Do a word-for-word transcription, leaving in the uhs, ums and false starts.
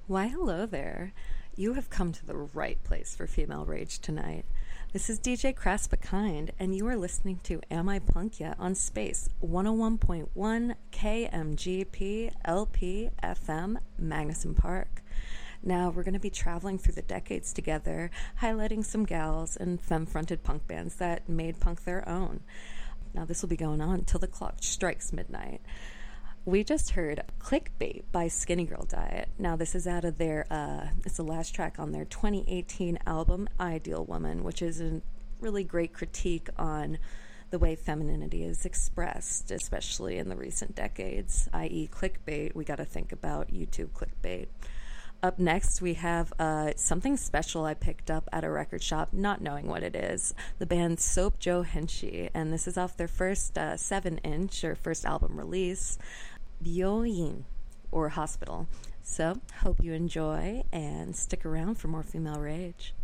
Why, hello there. You have come to the right place for Female Rage tonight. This is D J Crass But Kind, and you are listening to Am I Punk Yet on Space one oh one point one K M G P L P F M Magnuson Park. Now, we're going to be traveling through the decades together, highlighting some gals and femme-fronted punk bands that made punk their own. Now, this will be going on till the clock strikes midnight. We just heard Clickbait by Skinny Girl Diet. Now, this is out of their, uh, it's the last track on their twenty eighteen album, Ideal Woman, which is a really great critique on the way femininity is expressed, especially in the recent decades, that is clickbait. We got to think about YouTube clickbait. Up next, we have uh, something special I picked up at a record shop, not knowing what it is. The band Soap Joe Henshi, and this is off their first uh, seven-inch or first album release, Byoin, or Hospital. So, hope you enjoy, and stick around for more Female Rage.